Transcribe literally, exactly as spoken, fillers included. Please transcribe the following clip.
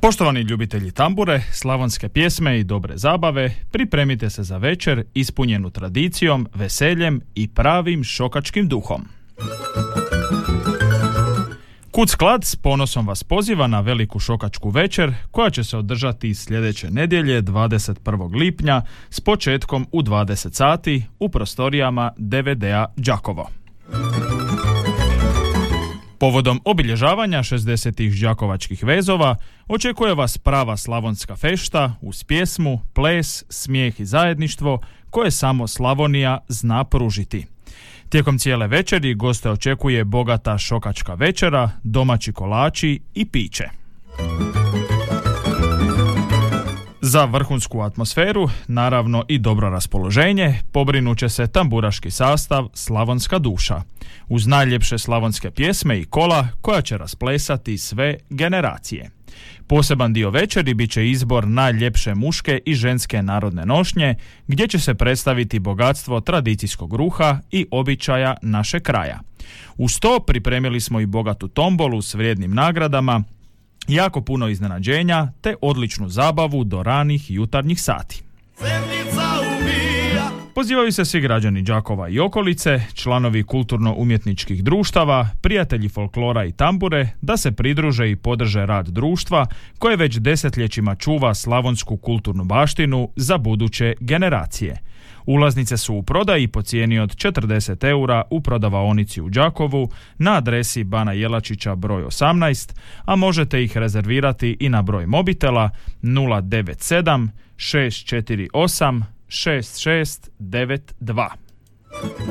Poštovani ljubitelji tambure, slavonske pjesme i dobre zabave, pripremite se za večer ispunjenu tradicijom, veseljem i pravim šokačkim duhom. Kud sklad s ponosom vas poziva na veliku šokačku večer koja će se održati sljedeće nedjelje dvadeset prvog lipnja s početkom u dvadeset sati u prostorijama D V D-a Đakovo. Povodom obilježavanja šezdesetih đakovačkih vezova očekuje vas prava slavonska fešta uz pjesmu, ples, smijeh i zajedništvo koje samo Slavonija zna pružiti. Tijekom cijele večeri goste očekuje bogata šokačka večera, domaći kolači i piće. Za vrhunsku atmosferu, naravno i dobro raspoloženje, pobrinut će se tamburaški sastav Slavonska duša, uz najljepše slavonske pjesme i kola koja će rasplesati sve generacije. Poseban dio večeri bit će izbor najljepše muške i ženske narodne nošnje, gdje će se predstaviti bogatstvo tradicijskog ruha i običaja naše kraja. Uz to pripremili smo i bogatu tombolu s vrijednim nagradama, jako puno iznenađenja te odličnu zabavu do ranih jutarnjih sati. Pozivaju se svi građani Đakova i okolice, članovi kulturno-umjetničkih društava, prijatelji folklora i tambure da se pridruže i podrže rad društva koje već desetljećima čuva slavonsku kulturnu baštinu za buduće generacije. Ulaznice su u prodaji po cijeni od četrdeset eura u prodavaonici u Đakovu na adresi Bana Jelačića broj osamnaest, a možete ih rezervirati i na broj mobitela nula devet sedam šest četiri osam šest šest devet dva.